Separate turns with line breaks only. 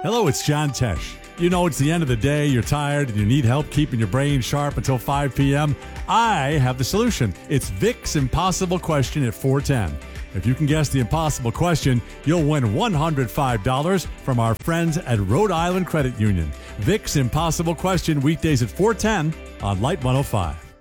Hello, it's John Tesh. You know, it's the end of the day, you're tired, and you need help keeping your brain sharp until 5 p.m. I have the solution. It's Vic's Impossible Question at 410. If you can guess the impossible question, you'll win $105 from our friends at Rhode Island Credit Union. Vic's Impossible Question, weekdays at 410 on Light 105.